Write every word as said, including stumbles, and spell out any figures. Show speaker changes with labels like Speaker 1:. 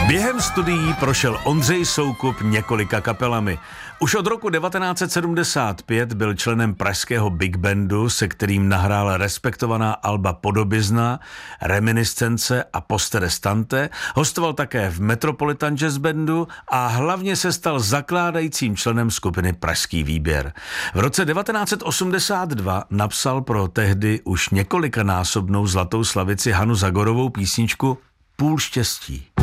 Speaker 1: Během studií prošel Ondřej Soukup několika kapelami. Už od roku devatenáct set sedmdesát pět byl členem pražského Big Bandu, se kterým nahrál respektovaná alba Podobizna, Reminiscence a Poste restante, hostoval také v Metropolitan Jazz Bandu a hlavně se stal zakládajícím členem skupiny Pražský výběr. V roce devatenáct set osmdesát dva napsal pro tehdy už několikanásobnou zlatou slavici Hanu Zagorovou písničku Půl štěstí.